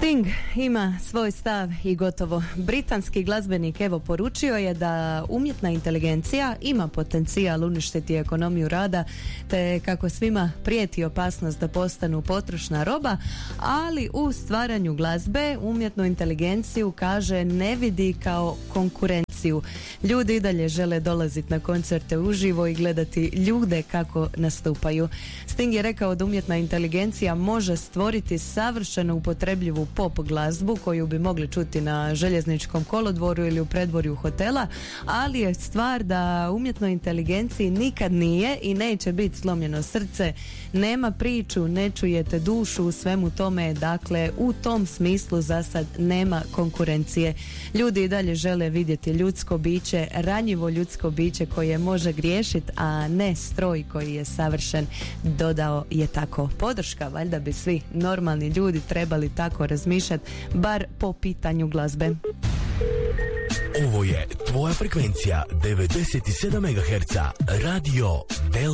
Sting ima svoj stav i gotovo. Britanski glazbenik evo poručio je da umjetna inteligencija ima potencijal uništiti ekonomiju rada, te kako svima prijeti opasnost da postanu potrošna roba, ali u stvaranju glazbe umjetnu inteligenciju, kaže, ne vidi kao konkurenciju. Ljudi i dalje žele dolaziti na koncerte uživo i gledati ljude kako nastupaju. Sting je rekao da umjetna inteligencija može stvoriti savršeno upotrebljivu pop glazbu koju bi mogli čuti na željezničkom kolodvoru ili u predvorju hotela, ali je stvar da umjetnoj inteligenciji nikad nije i neće biti slomljeno srce, nema priču, ne čujete dušu u svemu tome, dakle u tom smislu za sad nema konkurencije. Ljudi i dalje žele vidjeti ljudsko biće, ranjivo ljudsko biće koje može griješiti, a ne stroj koji je savršen, dodao je tako. Podrška, valjda bi svi normalni ljudi trebali tako razmišljati, bar po pitanju glazbe. Ovo je tvoja frekvencija 97 MHz Radio Del